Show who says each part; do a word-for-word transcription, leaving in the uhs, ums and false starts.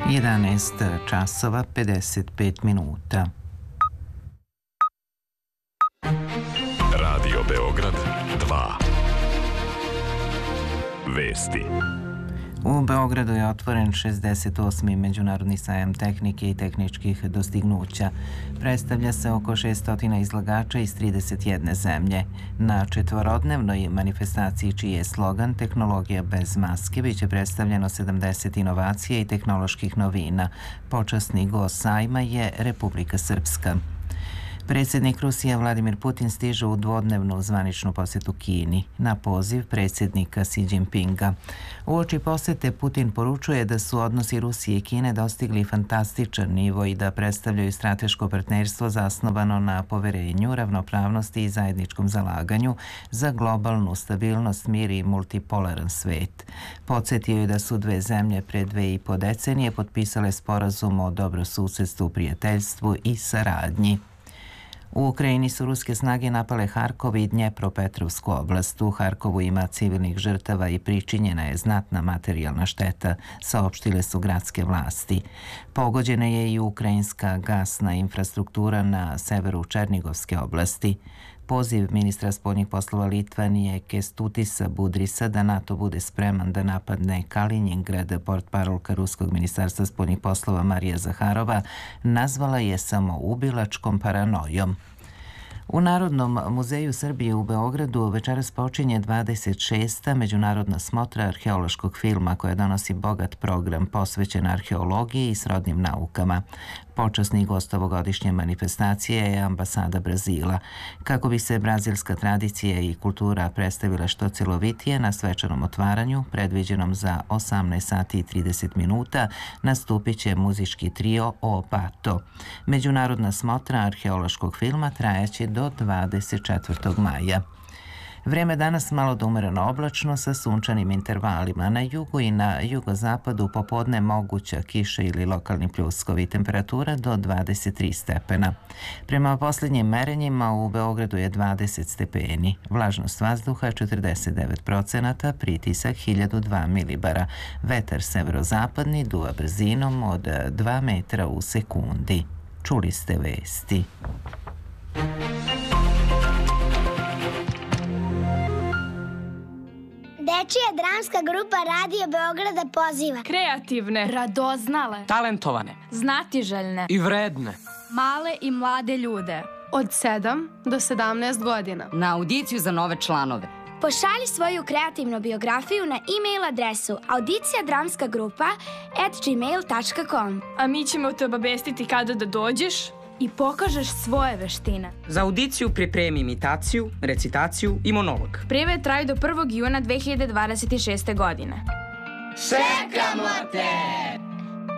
Speaker 1: jedanaest časova pedeset pet minuta.
Speaker 2: Radio Beograd dva. Vesti.
Speaker 1: U Beogradu je otvoren šezdeset osmi Međunarodni sajam tehnike i tehničkih dostignuća. Predstavlja se oko šesto izlagača iz trideset jedne zemlje. Na četvorodnevnoj manifestaciji čiji je slogan "Tehnologija bez maske" biće predstavljeno sedamdeset inovacija i tehnoloških novina. Počasni gost sajma je Republika Srpska. Predsjednik Rusije Vladimir Putin stiže u dvodnevnu zvaničnu posjetu Kini na poziv predsjednika Xi Jinpinga. Uoči posjete Putin poručuje da su odnosi Rusije i Kine dostigli fantastičan nivo i da predstavljaju strateško partnerstvo zasnovano na poverenju, ravnopravnosti i zajedničkom zalaganju za globalnu stabilnost, mir i multipolaran svet. Podsjetio je da su dve zemlje pre dve i po decenije potpisale sporazum o dobrosusedstvu, prijateljstvu i saradnji. U Ukrajini su ruske snage napale Harkov i Dnjepropetrovsku oblast. U Harkovu ima civilnih žrtava i pričinjena je znatna materijalna šteta, saopštile su gradske vlasti. Pogođena je i ukrajinska gasna infrastruktura na severu Černigovske oblasti. Poziv ministra spoljnih poslova Litvanije Kęstutisa Budrisa da NATO bude spreman da napadne Kaliningrad, portparolka Ruskog ministarstva spoljnih poslova Marija Zaharova nazvala je samoubilačkom paranojom. U Narodnom muzeju Srbije u Beogradu večeras počinje dvadeset šesta Međunarodna smotra arheološkog filma koja donosi bogat program posvećen arheologiji i srodnim naukama. Počasni gost ovogodišnje manifestacije je ambasada Brazila. Kako bi se brazilska tradicija i kultura predstavila što celovitije, na svečanom otvaranju, predviđenom za osamnaest sati i trideset minuta, nastupit će muzički trio O Pato. Međunarodna smotra arheološkog filma trajaće do dvadeset četvrtog maja. Vreme danas malo do umereno oblačno sa sunčanim intervalima. Na jugu i na jugozapadu popodne moguća kiša ili lokalni pljuskovi. Temperatura do dvadeset tri stepena. Prema posljednjim merenjima u Beogradu je dvadeset stepeni. Vlažnost vazduha četrdeset devet procenata, pritisak hiljadu dva milibara. Vetar severozapadni duva brzinom od dva metra u sekundi. Čuli ste vesti.
Speaker 3: Dečija dramska grupa Radio Beograda poziva
Speaker 4: kreativne,
Speaker 5: radoznale,
Speaker 6: talentovane,
Speaker 5: znatiželjne
Speaker 6: i vredne,
Speaker 5: male i mlade ljude
Speaker 4: od sedam do sedamnaest godina
Speaker 7: na audiciju za nove članove.
Speaker 3: Pošalji svoju kreativnu biografiju na e-mail adresu audicija dramska grupa at gmail tačka com.
Speaker 4: A mi ćemo te obavestiti kada da dođeš
Speaker 5: i pokažeš svoje veštine.
Speaker 6: Za audiciju pripremi imitaciju, recitaciju i monolog.
Speaker 4: Prijave traju do prvog juna dve hiljade dvadeset šeste godine.
Speaker 7: Čekamo te!